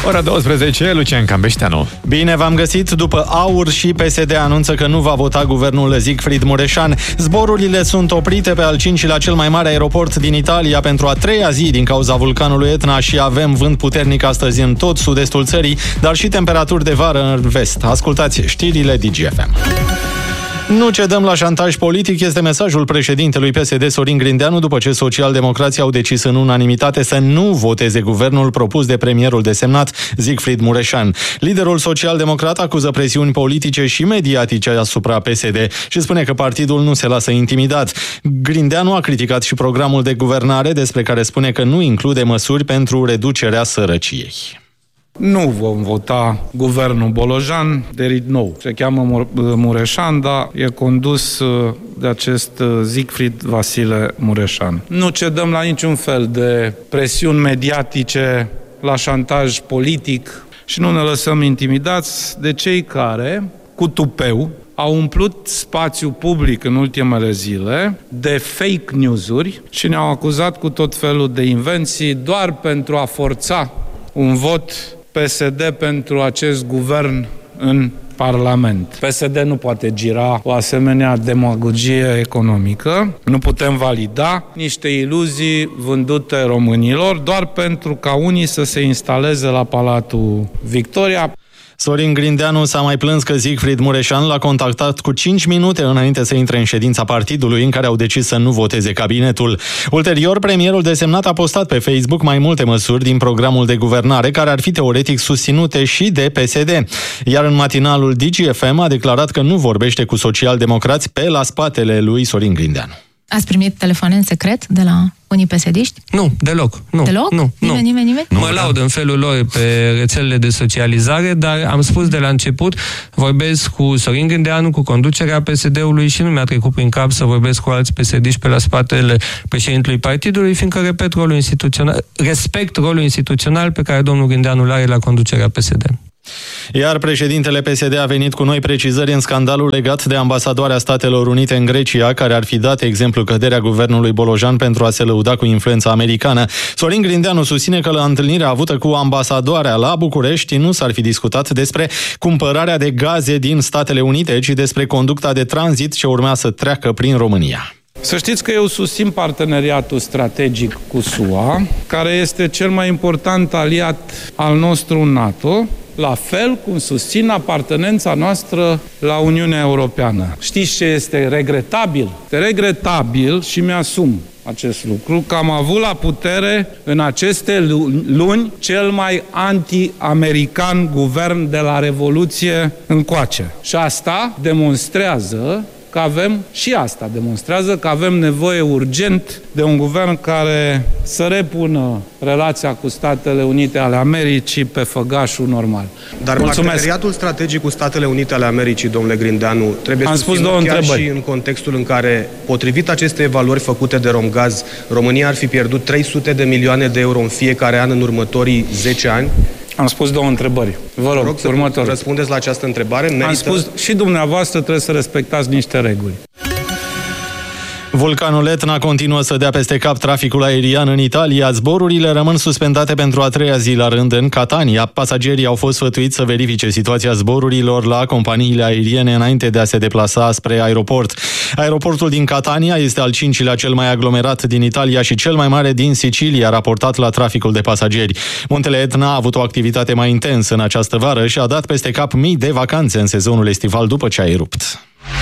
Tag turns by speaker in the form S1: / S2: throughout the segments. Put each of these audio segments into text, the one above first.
S1: Ora 12, Lucian Cambeșteanu.
S2: Bine v-am găsit. După AUR și PSD anunță că nu va vota guvernul Siegfried Mureșan. Zborurile sunt oprite pe al 5-lea cel mai mare aeroport din Italia pentru a 3-a zi din cauza vulcanului Etna și avem vânt puternic astăzi în tot sud-estul țării, dar și temperaturi de vară în vest. Ascultați știrile DGFM. Nu cedăm la șantaj politic, este mesajul președintelui PSD Sorin Grindeanu după ce socialdemocrații au decis în unanimitate să nu voteze guvernul propus de premierul desemnat Siegfried Mureșan. Liderul social-democrat acuză presiuni politice și mediatice asupra PSD și spune că partidul nu se lasă intimidat. Grindeanu a criticat și programul de guvernare, despre care spune că nu include măsuri pentru reducerea sărăciei.
S3: Nu vom vota guvernul Bolojan de rit nou. Se cheamă Mureșan, dar e condus de acest Siegfried Vasile Mureșan. Nu cedăm la niciun fel de presiuni mediatice, la șantaj politic și nu ne lăsăm intimidați de cei care, cu tupeu, au umplut spațiul public în ultimele zile de fake news-uri și ne-au acuzat cu tot felul de invenții doar pentru a forța un vot PSD pentru acest guvern în Parlament. PSD nu poate gira o asemenea demagogie economică. Nu putem valida niște iluzii vândute românilor doar pentru ca unii să se instaleze la Palatul Victoria.
S2: Sorin Grindeanu s-a mai plâns că Siegfried Mureșan l-a contactat cu 5 minute înainte să intre în ședința partidului, în care au decis să nu voteze cabinetul. Ulterior, premierul desemnat a postat pe Facebook mai multe măsuri din programul de guvernare, care ar fi teoretic susținute și de PSD. Iar în matinalul DGFM a declarat că nu vorbește cu socialdemocrați pe la spatele lui Sorin Grindeanu.
S4: Ați primit telefoane în secret de la unii PSD-ști?
S5: Nu, deloc. Nu,
S4: deloc?
S5: Nu.
S4: Nimeni?
S5: Mă laud în felul lor pe rețelele de socializare, dar am spus de la început, vorbesc cu Sorin Grindeanu, cu conducerea PSD-ului și nu mi-a trecut prin cap să vorbesc cu alți PSD-ști pe la spatele președintelui partidului, fiindcă, repet, respect rolul instituțional pe care domnul Grindeanu îl are la conducerea PSD.
S2: Iar președintele PSD a venit cu noi precizări în scandalul legat de ambasadoarea Statelor Unite în Grecia, care ar fi dat exemplu căderea guvernului Bolojan pentru a se lăuda cu influența americană. Sorin Grindeanu susține că la întâlnirea avută cu ambasadoarea la București nu s-ar fi discutat despre cumpărarea de gaze din Statele Unite, ci despre conducta de tranzit ce urmea să treacă prin România.
S3: Să știți că eu susțin parteneriatul strategic cu SUA, care este cel mai important aliat al nostru în NATO, la fel cum susțin apartenența noastră la Uniunea Europeană. Știți ce este regretabil? Este regretabil și mi-asum acest lucru, că am avut la putere în aceste luni cel mai anti-american guvern de la Revoluție încoace. Și asta demonstrează că avem nevoie urgent de un guvern care să repună relația cu Statele Unite ale Americii pe făgașul normal.
S6: Dar parteneriatul strategic cu Statele Unite ale Americii, domnule Grindeanu, trebuie susținut chiar și în contextul în care, potrivit acestei evaluări făcute de Romgaz, România ar fi pierdut 300 de milioane de euro în fiecare an în următorii 10 ani?
S3: Am spus două întrebări. Vă rog următorul.
S6: Răspundeți la această întrebare.
S3: Am spus și dumneavoastră trebuie să respectați niște reguli.
S2: Vulcanul Etna continuă să dea peste cap traficul aerian în Italia. Zborurile rămân suspendate pentru a 3-a zi la rând în Catania. Pasagerii au fost sfătuiți să verifice situația zborurilor la companiile aeriene înainte de a se deplasa spre aeroport. Aeroportul din Catania este al 5-lea cel mai aglomerat din Italia și cel mai mare din Sicilia, raportat la traficul de pasageri. Muntele Etna a avut o activitate mai intensă în această vară și a dat peste cap mii de vacanțe în sezonul estival după ce a erupt.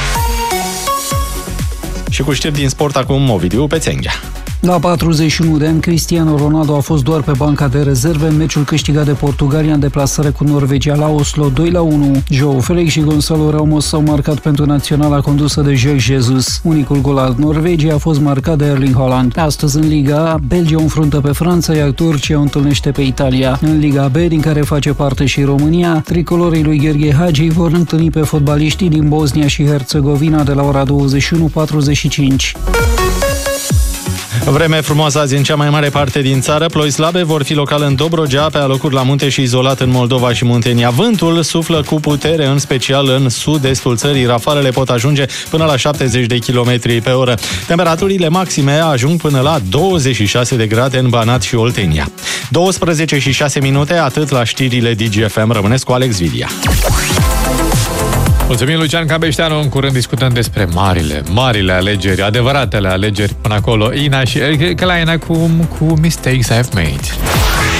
S2: Și cu știri din sport acum, Ovidiu Pețenghea.
S7: La 41 de ani, Cristiano Ronaldo a fost doar pe banca de rezerve în meciul câștigat de Portugalia în deplasare cu Norvegia la Oslo 2-1. João Felix și Gonçalo Ramos s-au marcat pentru naționala condusă de Jorge Jesus. Unicul gol al Norvegiei a fost marcat de Erling Haaland. Astăzi în Liga A, Belgia o înfruntă pe Franța, iar Turcia o întâlnește pe Italia. În Liga B, din care face parte și România, tricolorii lui Gheorghe Hagi vor întâlni pe fotbaliștii din Bosnia și Herțegovina de la ora 21:45.
S2: Vreme frumoasă azi în cea mai mare parte din țară. Ploi slabe vor fi local în Dobrogea, pe alocuri la munte și izolat în Moldova și Muntenia. Vântul suflă cu putere, în special în sud-estul țării. Rafalele pot ajunge până la 70 de km pe oră. Temperaturile maxime ajung până la 26 de grade în Banat și Oltenia. 12 și 6 minute, atât la știrile DGFM. Rămâneți cu Alex Vidia.
S1: Mulțumim, Lucian Cabeșteanu. În curând discutăm despre marile alegeri, adevăratele alegeri până acolo. Ina și Kleina cu Mistakes I've Made.